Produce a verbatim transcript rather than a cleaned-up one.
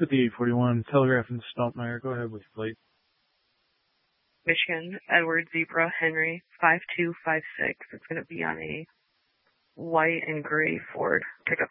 with the eight forty-one, Telegraph and Stompmeyer. Go ahead with your plate. Michigan, Edward Zebra Henry, five two five six. It's going to be on a white and gray Ford pickup